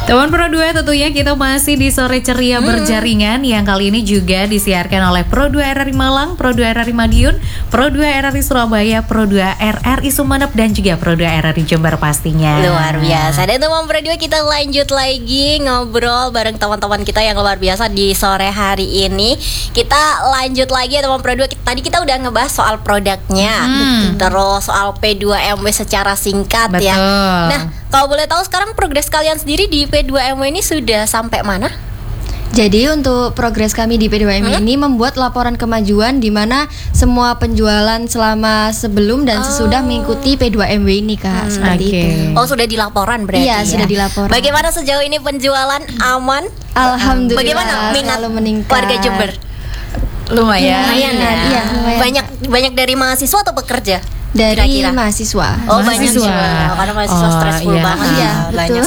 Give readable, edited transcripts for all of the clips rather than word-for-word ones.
Teman Pro 2, tentunya kita masih di sore ceria berjaringan yang kali ini juga disiarkan oleh Pro 2 RRI Malang, Pro 2 RRI Madiun, Pro 2 RRI Surabaya, Pro 2 RRI Sumeneb dan juga Pro 2 RRI Jember pastinya. Luar biasa. Dan teman Pro 2, kita lanjut lagi ngobrol bareng teman-teman kita yang luar biasa di sore hari ini. Kita lanjut lagi ya teman Pro 2. Tadi kita udah ngebahas soal produknya, terus soal P2MW secara singkat. Betul. Ya. Nah, kalau boleh tahu sekarang progres kalian sendiri di P2MW ini sudah sampai mana? Jadi untuk progres kami di P2MW ini membuat laporan kemajuan di mana semua penjualan selama sebelum dan sesudah mengikuti P2MW ini Kak, seperti itu. Oh, sudah dilaporan berarti? Iya, sudah dilaporan. Bagaimana sejauh ini penjualan aman? Alhamdulillah. Bagaimana minat selalu meningkat. warga Jember? Lumayan. Lumayan ya. Iya, lumayan. Banyak dari mahasiswa atau pekerja? Dari Kira-kira? mahasiswa. Oh, Mahasiswa. banyak karena mahasiswa stressful iya. banget Iya, ya. betul.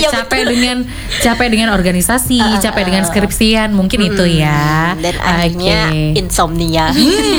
Capek dengan organisasi, capek dengan skripsian, mungkin itu ya. Dan akhirnya insomnia.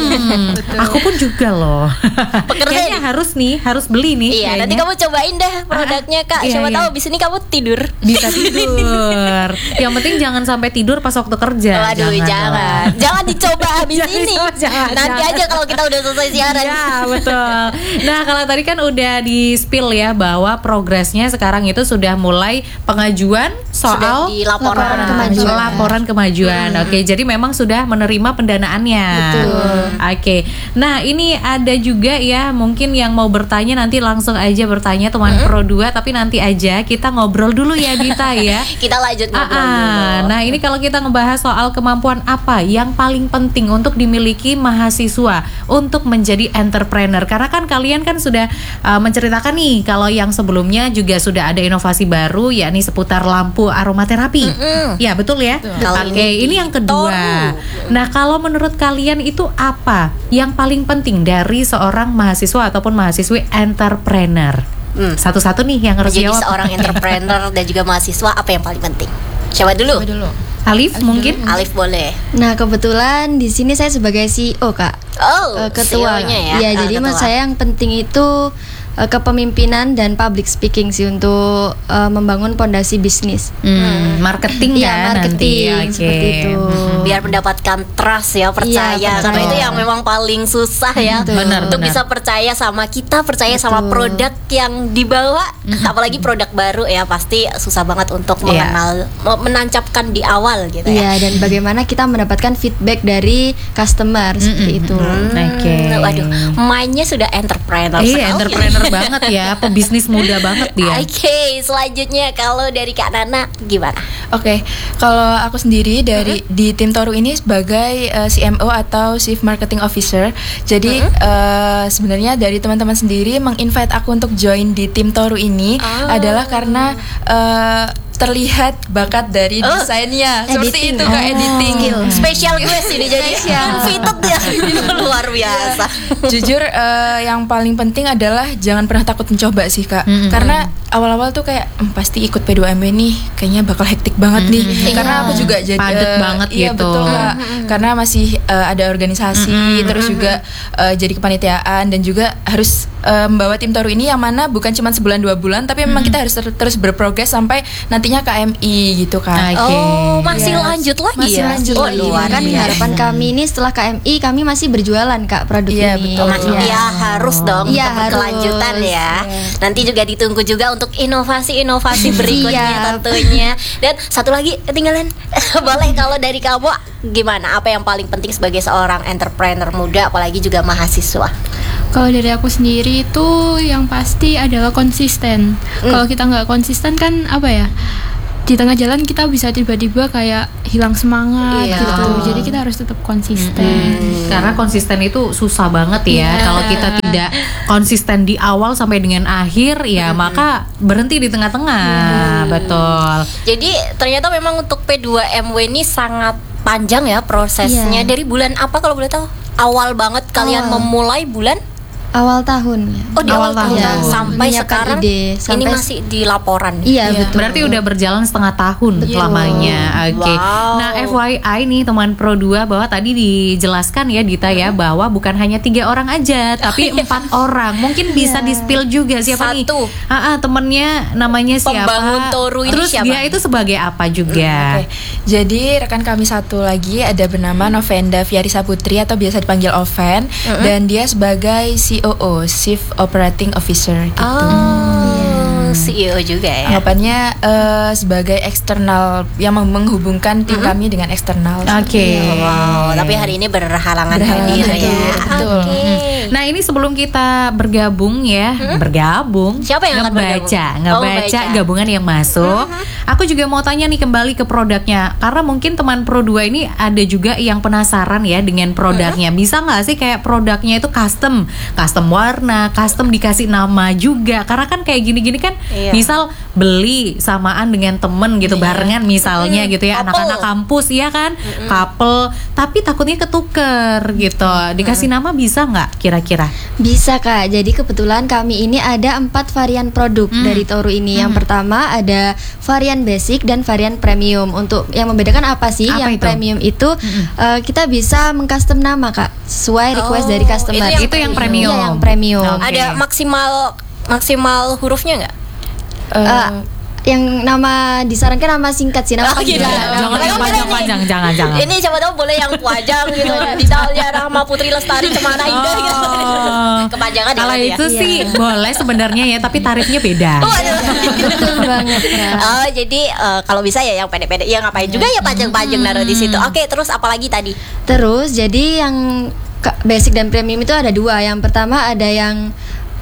Aku pun juga loh. Pekerja Kayaknya harus beli nih. Iya, nanti kayaknya. kamu cobain deh produknya Kak. Iya, Siapa iya. tahu abis ini kamu tidur. Bisa tidur. Yang penting jangan sampai tidur pas waktu kerja. Waduh, jangan. Jangan dicoba abis Jangan ini. dicoba, jangan. Nanti aja kalau kita udah selesai siaran. Ya betul. Nah kalau tadi kan udah di spill ya bahwa progresnya sekarang itu sudah mulai pengajuan soal Sudah di laporan kemajuan. laporan kemajuan. Oke, jadi memang sudah menerima pendanaannya. Betul. Oke. Nah ini ada juga ya mungkin yang mau bertanya nanti langsung aja bertanya teman Pro 2, tapi nanti aja kita ngobrol dulu ya Dita ya. Kita lanjut ngobrol dulu. Nah ini kalau kita ngebahas soal kemampuan apa yang paling penting untuk dimiliki mahasiswa untuk menjadi entrepreneur, karena kan kalian kan sudah menceritakan nih kalau yang sebelumnya juga sudah ada inovasi baru yakni seputar lampu aromaterapi. Ya betul ya. Kalau Oke, ini yang kedua. Nah kalau menurut kalian itu apa yang paling penting dari seorang mahasiswa ataupun mahasiswi entrepreneur? Satu-satu nih yang harus Menjadi jawab. seorang entrepreneur dan juga mahasiswa, apa yang paling penting? Siapa dulu? Alif mungkin. Alif boleh. Nah, kebetulan di sini saya sebagai CEO, Kak. Oh, Ketua. CEO-nya ya. Iya, jadi menurut ketua. saya yang penting itu kepemimpinan dan public speaking sih untuk membangun pondasi bisnis. Marketing Iya, ya marketing, nanti. seperti itu. Biar mendapatkan trust ya, percaya. Iya, betul. Karena itu yang memang paling susah ya. Betul. Benar, Untuk benar. bisa percaya sama kita, percaya sama Betul. produk yang dibawa. Apalagi produk baru ya, pasti susah banget untuk mengenal, menancapkan di awal gitu ya. Iya, dan bagaimana kita mendapatkan feedback dari customer seperti itu. Oke. Waduh, mainnya sudah entrepreneur sekali. Iya, entrepreneur banget ya, pebisnis muda banget dia. Oke, selanjutnya kalau dari Kak Nana gimana? Oke, kalau aku sendiri di tim Toru ini sebagai CMO atau Chief Marketing Officer. Jadi sebenarnya dari teman-teman sendiri menginvite aku untuk join di tim Toru ini adalah karena terlihat bakat dari desainnya seperti Editing. itu Kak, editing. Special guest ini jadi invited ya. Luar biasa. Jujur yang paling penting adalah jangan pernah takut mencoba sih Kak. Karena awal-awal tuh kayak pasti ikut P2MW nih kayaknya bakal hektik banget nih. Karena aku juga jadi Padet banget iya, gitu. betul Kak. Karena masih ada organisasi, terus juga jadi kepanitiaan dan juga harus membawa tim Toru ini yang mana bukan cuma sebulan 2 bulan tapi memang kita harus terus berprogres sampai nantinya KMI gitu kan. Oke. Oh, masih lanjut lagi Masih ya? lanjut Oh, lagi. luar Kan biasa. harapan kami ini setelah KMI kami masih berjualan Kak produk Iya, ini. betul. Ya harus dong Iya, untuk harus. berkelanjutan ya. Iya. Nanti juga ditunggu juga untuk inovasi-inovasi berikutnya Siap. tentunya. Dan satu lagi ketinggalan. Boleh kalau dari kamu gimana? Apa yang paling penting sebagai seorang entrepreneur muda apalagi juga mahasiswa? Kalau dari aku sendiri itu yang pasti adalah konsisten. Kalau kita nggak konsisten kan apa ya? Di tengah jalan kita bisa tiba-tiba kayak hilang semangat Iya. gitu. Jadi kita harus tetap konsisten. Karena konsisten itu susah banget ya. Kalau kita tidak konsisten di awal sampai dengan akhir ya maka berhenti di tengah-tengah. Betul. Jadi ternyata memang untuk P2MW ini sangat panjang ya prosesnya. Iya. Dari bulan apa kalau boleh tahu? Awal banget kalian memulai bulan awal tahun ya. Oh, di awal tahun. Ya, Sampai menyiapkan sekarang ide, ini sampai masih di laporan. Iya, betul. Berarti udah berjalan setengah tahun lamanya. Oke. Wow. Nah, FYI nih teman Pro 2 bahwa tadi dijelaskan ya Dita ya bahwa bukan hanya 3 orang aja, tapi 4 orang. Mungkin bisa di-spill juga siapa nih? Satu. Temennya namanya siapa? Pembangun Toru ini Terus siapa? dia itu sebagai apa juga? Oke. Jadi rekan kami satu lagi ada bernama Novenda Fiarisa Putri atau biasa dipanggil Oven, dan dia sebagai COO, Chief Operating Officer gitu. CEO juga ya. Anggapannya sebagai eksternal yang menghubungkan tim kami dengan eksternal. Oke. Wow, tapi hari ini berhalangan hadir ya. betul. Oke. Nah, ini sebelum kita bergabung ya, bergabung. Siapa yang akan bergabung? ngebaca baca. gabungan yang masuk. Aku juga mau tanya nih kembali ke produknya, karena mungkin teman Pro 2 ini ada juga yang penasaran ya dengan produknya. Bisa nggak sih kayak produknya itu custom warna, custom dikasih nama juga? Karena kan kayak gini-gini kan, Iya. misal beli samaan dengan temen gitu barengan misalnya gitu ya, Couple. anak-anak kampus ya kan, couple, tapi takutnya ketuker gitu. Dikasih nama bisa nggak kira-kira? Bisa Kak, jadi kebetulan kami ini ada 4 varian produk dari Toru ini. Yang pertama ada varian basic dan varian premium. Untuk yang membedakan apa sih? Apa Yang itu? premium itu kita bisa mengcustom nama Kak, sesuai request dari customer. Itu yang premium. Iya, yang premium. Oke. Ada maksimal hurufnya nggak? Yang nama disarankan nama singkat sih, nama gitu. panggilan. Jangan yang panjang-panjang, jangan. Ini siapa tahu boleh yang panjang gitu. Misalnya Rahma Putri Lestari Cemara Indah gitu. Kepanjangan Kalau ya. itu sih boleh sebenarnya ya, tapi tarifnya beda. Betul banget Kak. Oh, jadi kalau bisa ya yang pendek-pendek. Ya ngapain juga ya panjang-panjang naruh di situ. Oke, terus apalagi tadi? Terus jadi yang basic dan premium itu ada 2. Yang pertama ada yang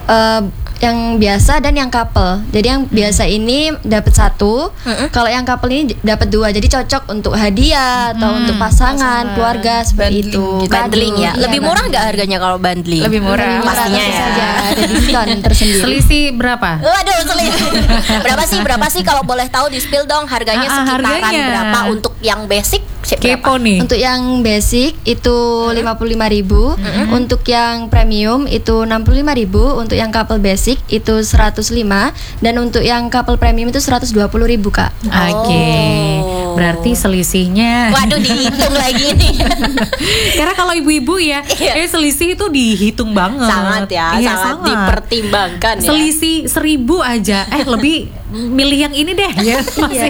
biasa dan yang couple. Jadi yang biasa ini dapat 1. Kalau yang couple ini dapat 2. Jadi cocok untuk hadiah atau untuk pasangan, keluarga seperti Bundling itu. gitu. Bundling ya. Iya, Lebih murah nggak harganya kalau bundling? Lebih murah. Pastinya tentu ya. saja ada diskon tersendiri. Selisih berapa? Waduh, berapa sih kalau boleh tahu di spill dong harganya sekitaran harganya. berapa untuk yang basic? Kepo Berapa? nih. Untuk yang basic itu 55.000, untuk yang premium itu 65.000, untuk yang couple basic itu 105, dan untuk yang couple premium itu 120.000 Kak. Oke. Oh. Berarti selisihnya. Waduh, dihitung lagi nih. Karena kalau ibu-ibu ya, Iya. selisih itu dihitung banget. Sangat ya, Iya, sangat dipertimbangkan ya. Selisih 1.000 aja. Lebih milih yang ini deh. Iya.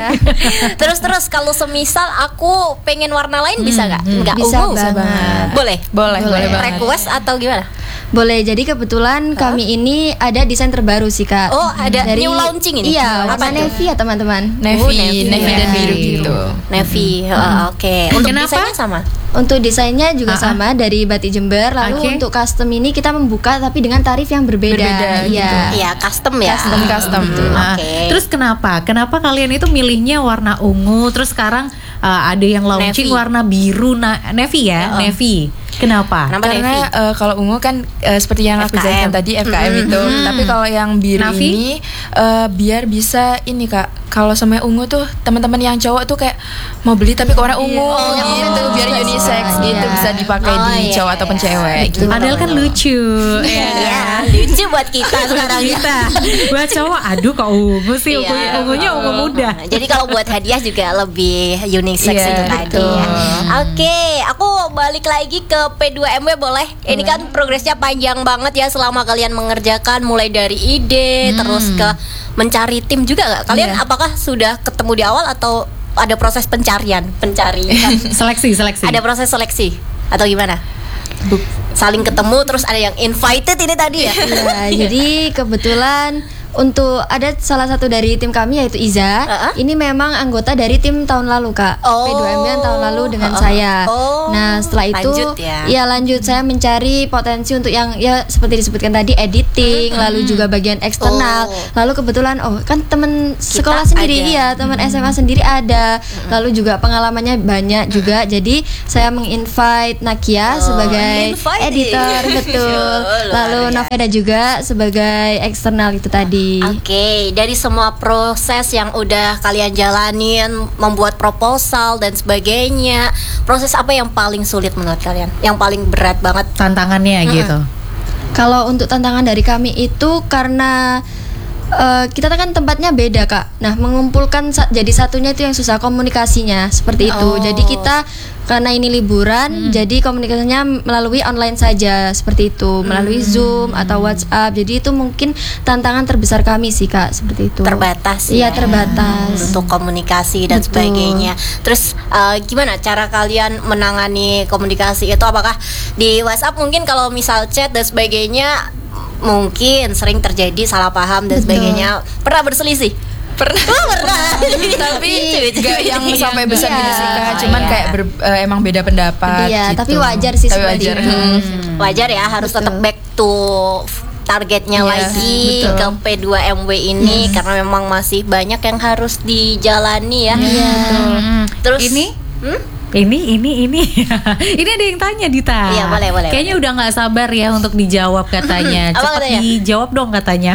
Terus kalau semisal aku pengen warna lain bisa nggak? Nggak Bisa ungu? banget. Boleh. Boleh banget. Request atau gimana? Boleh, jadi kebetulan kami ini ada desain terbaru sih Kak. Oh, ada new launching ini? Iya, Apa warna tuh? navy ya teman-teman. navy. Navy dan Iya. biru gitu. Navy. Oke. Untuk Kenapa? desainnya sama. Untuk desainnya juga sama dari Batik Jember. Lalu Oke. untuk custom ini kita membuka tapi dengan tarif yang berbeda. Berbeda, Iya. Iya, custom ya. Custom. Nah, Oke. terus kenapa kalian itu milihnya warna ungu, terus sekarang ada yang launching Navy. warna biru, navy ya, navy. Kenapa? Kenapa navy? Karena kalau ungu kan seperti yang aku FKM. jelaskan tadi FKM itu. Tapi kalau yang biru Navi? ini biar bisa ini Kak. Kalau sama ungu tuh teman-teman yang cowok tuh kayak mau beli tapi ke warna ungu gitu biar unisex gitu bisa dipakai di cowok ataupun cewek gitu. Padahal kan lucu. Iya, lucu buat kita sekarang ya. Kita buat cowok, aduh kok ungu sih, Iya. ungunya ungu muda. Jadi kalau buat hadiah juga lebih unisex Iya, itu tadi betul. ya. Oke, aku balik lagi ke P2MW boleh? Ini kan progresnya panjang banget ya selama kalian mengerjakan mulai dari ide terus ke mencari tim juga nggak? Kalian apakah sudah ketemu di awal atau ada proses pencarian? Seleksi. Ada proses seleksi atau gimana? Saling ketemu terus ada yang invited ini tadi ya? Iya, jadi kebetulan untuk ada salah satu dari tim kami yaitu Iza. Ini memang anggota dari tim tahun lalu Kak. Oh. P2M yang tahun lalu dengan saya. Oh. Nah setelah itu Lanjut ya. ya lanjut saya mencari potensi untuk yang ya seperti disebutkan tadi editing, lalu juga bagian eksternal. Oh. Lalu kebetulan kan temen sekolah Kita sendiri ada. ya, teman SMA sendiri ada. Lalu juga pengalamannya banyak juga. Jadi saya menginvite Nakia sebagai invite. editor betul. Lalu Noveda juga sebagai eksternal itu tadi. Oke, dari semua proses yang udah kalian jalanin, membuat proposal dan sebagainya, proses apa yang paling sulit menurut kalian? Yang paling berat banget? Tantangannya gitu. Kalau untuk tantangan dari kami itu karena kita kan tempatnya beda Kak. Nah mengumpulkan jadi satunya itu yang susah, komunikasinya seperti itu. Jadi kita karena ini liburan, jadi komunikasinya melalui online saja seperti itu, melalui Zoom atau WhatsApp. Jadi itu mungkin tantangan terbesar kami sih Kak, seperti itu. Terbatas Iya terbatas untuk komunikasi dan Betul. sebagainya. Terus gimana cara kalian menangani komunikasi itu? Apakah di WhatsApp mungkin kalau misal chat dan sebagainya mungkin sering terjadi salah paham dan sebagainya. Pernah berselisih? Pernah. Tapi nggak yang sampai besar gitu sih Kak. Cuman kayak emang beda pendapat. Iya, gitu. tapi wajar sih Tapi seperti wajar. itu. Wajar ya, harus tetap back to targetnya Iya, lagi betul. ke P2MW ini karena memang masih banyak yang harus dijalani ya. Iya. Terus Ini? Ini ini ada yang tanya Dita. Iya, boleh. Kayaknya udah nggak sabar ya untuk dijawab katanya. Apa Cepet katanya? dijawab dong katanya.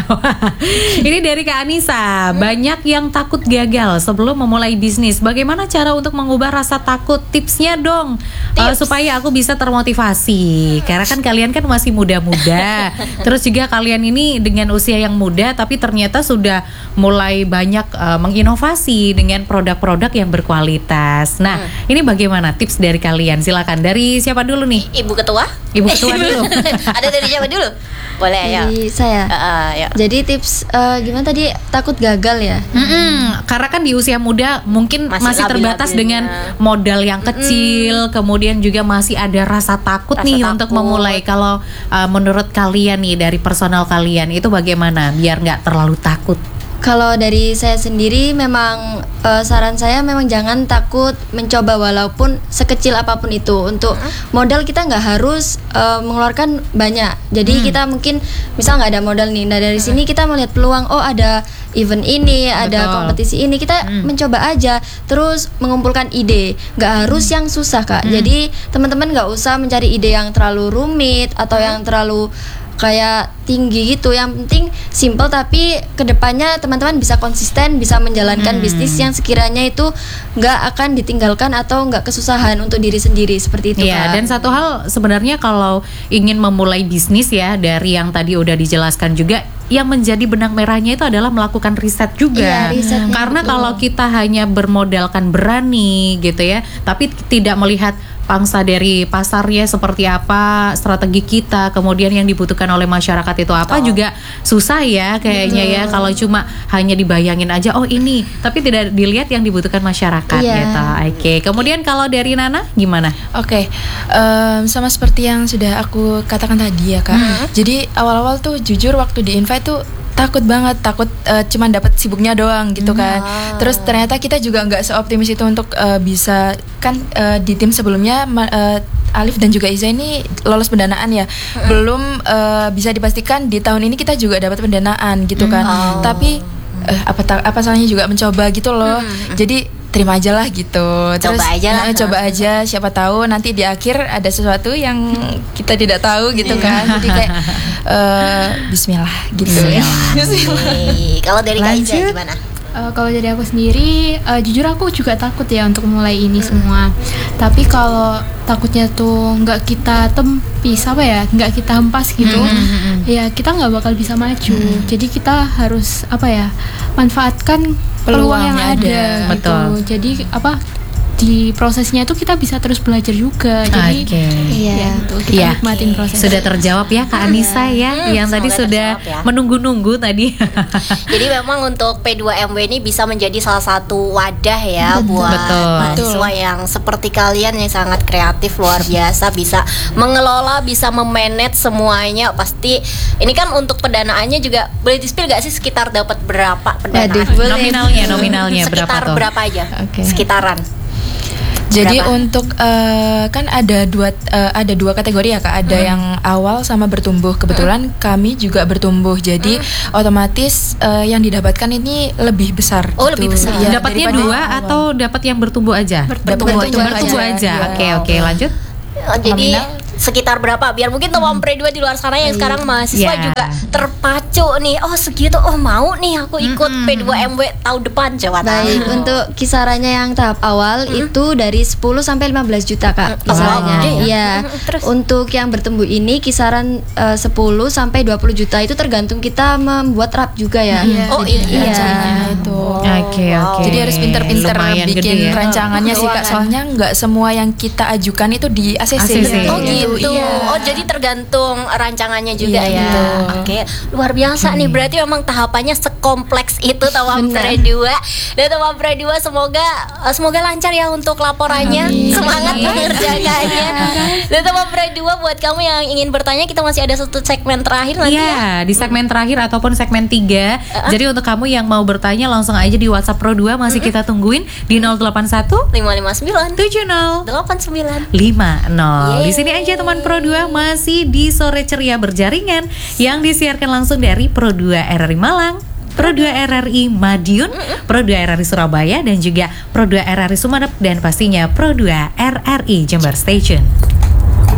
Ini dari Kak Anissa. Banyak yang takut gagal sebelum memulai bisnis. Bagaimana cara untuk mengubah rasa takut? Tipsnya dong. Supaya aku bisa termotivasi. Karena kan kalian kan masih muda-muda. Terus juga kalian ini dengan usia yang muda tapi ternyata sudah mulai banyak menginovasi dengan produk-produk yang berkualitas. Nah, ini bagaimana tips dari kalian? Silakan. Dari siapa dulu nih? Ibu ketua? Ibu ketua dulu. Ada dari siapa dulu? Boleh ya. Jadi saya. Ya. Jadi tips gimana tadi, takut gagal ya? Karena kan di usia muda mungkin masih terbatas labil-labilnya. dengan modal yang kecil, kemudian juga masih ada rasa takut Rasa nih takut. untuk memulai. Kalau menurut kalian nih dari personal kalian itu bagaimana biar nggak terlalu takut? Kalau dari saya sendiri memang saran saya memang jangan takut mencoba walaupun sekecil apapun itu. Untuk modal kita nggak harus mengeluarkan banyak. Jadi kita mungkin misal nggak ada modal nih. Nah dari sini kita melihat peluang. Oh ada event ini, ada Betul. kompetisi ini. Kita mencoba aja. Terus mengumpulkan ide. Nggak harus yang susah Kak. Jadi teman-teman nggak usah mencari ide yang terlalu rumit atau yang terlalu kayak tinggi gitu. Yang penting simple tapi kedepannya teman-teman bisa konsisten, bisa menjalankan bisnis yang sekiranya itu nggak akan ditinggalkan atau nggak kesusahan untuk diri sendiri seperti itu Iya, Kak. dan satu hal sebenarnya kalau ingin memulai bisnis ya, dari yang tadi udah dijelaskan juga, yang menjadi benang merahnya itu adalah melakukan riset juga. Iya, risetnya, Karena betul. kalau kita hanya bermodalkan berani gitu ya, tapi tidak melihat pangsa dari pasarnya seperti apa, strategi kita, kemudian yang dibutuhkan oleh masyarakat itu apa, juga susah ya kayaknya ya kalau cuma hanya dibayangin aja oh ini, tapi tidak dilihat yang dibutuhkan masyarakat Iya. gitu. Oke. Kemudian kalau dari Nana gimana? Oke, sama seperti yang sudah aku katakan tadi ya Kak. Jadi awal-awal tuh jujur waktu di invite tuh takut banget, takut cuman dapat sibuknya doang gitu kan. Terus ternyata kita juga nggak seoptimis itu untuk bisa kan di tim sebelumnya Alif dan juga Iza ini lolos pendanaan ya. Belum bisa dipastikan di tahun ini kita juga dapat pendanaan gitu kan. Tapi apa salahnya juga mencoba gitu loh. Jadi terima aja lah gitu. Terus Coba aja lah. coba aja, siapa tahu nanti di akhir ada sesuatu yang kita tidak tahu gitu kan. Jadi kayak bismillah gitu. Nih, kalau dari Kak Iza Lanjut. gimana? Kalau dari aku sendiri, jujur aku juga takut ya untuk mulai ini semua. Tapi kalau takutnya tuh nggak kita tempis nggak kita hempas gitu, ya kita nggak bakal bisa maju. Jadi kita harus manfaatkan peluang yang yang ada. ada. Betul. Gitu. Jadi di prosesnya itu kita bisa terus belajar juga. Jadi Oke. Iya. ya, gitu, kita Iya. nikmatin proses. Sudah terjawab ya Kak Anissa ya, yang tadi semoga sudah terjawab ya. menunggu-nunggu tadi. Jadi memang untuk P2MW ini bisa menjadi salah satu wadah ya buat Betul. mahasiswa yang seperti kalian yang sangat kreatif luar biasa, bisa mengelola, bisa memanage semuanya. Pasti ini kan untuk pendanaannya juga boleh di-spill gak sih sekitar dapat berapa pendanaan? Waduh, boleh. Nominalnya berapa Sekitar tuh? berapa aja? Oke. Sekitaran. Jadi Berapa? untuk kan ada dua kategori ya Kak, ada yang awal sama bertumbuh. Kebetulan kami juga bertumbuh, jadi otomatis yang didapatkan ini lebih besar. Oh, lebih besar. Iya, Dapatnya daripada dua awal. atau dapat yang bertumbuh aja? Bertumbuh Bertumbuh aja. aja. Oke, Iya. lanjut. Jadi Nominal sekitar berapa? Biar mungkin teman Pre 2 di luar sana yang sekarang mahasiswa Iya. juga terpacu nih. Oh segitu, oh mau nih aku ikut P2MW tahun depan, coba tahu. Baik, untuk kisarannya yang tahap awal itu dari 10 sampai 15 juta Kak kisarannya. Wow. Iya. Terus? Untuk yang bertumbuh ini kisaran 10 sampai 20 juta itu tergantung kita membuat rap juga ya. Oh iya, Iya. Itu. Oke. Jadi harus pinter-pinter Lumayan bikin gede ya. rancangannya sih Kak. Keuangan. Soalnya nggak semua yang kita ajukan itu di ACC. ACC. Oh gitu. Iya. Oh jadi tergantung rancangannya juga Iya, ya. betul. Oke, luar biasa nih. Berarti memang tahapannya sekompleks itu teman Pre 2. Dan teman Pre 2 semoga lancar ya untuk laporannya. Semangat mengerjakannya. Dan teman Pre 2 buat kamu yang ingin bertanya, kita masih ada satu segmen terakhir nanti ya. Iya, di segmen terakhir ataupun segmen 3. Jadi untuk kamu yang mau bertanya langsung aja di WhatsApp Pro 2 masih kita tungguin di 081 559 70 89. 50. Di sini aja teman Pro 2 masih di Sore Ceria Berjaringan yang disiarkan langsung dari Pro 2 RRI Malang, Pro 2 RRI Madiun, Pro 2 RRI Surabaya dan juga Pro 2 RRI Sumeneb dan pastinya Pro 2 RRI Jember Station.